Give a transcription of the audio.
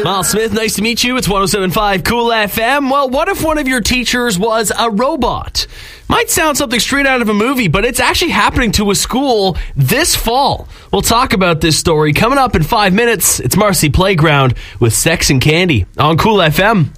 Miles Smith, nice to meet you. It's 107.5 Cool FM. Well, what if one of your teachers was a robot? Might sound something straight out of a movie, but it's actually happening to a school this fall. We'll talk about this story coming up in 5 minutes. It's Marcy Playground with Sex and Candy on Cool FM.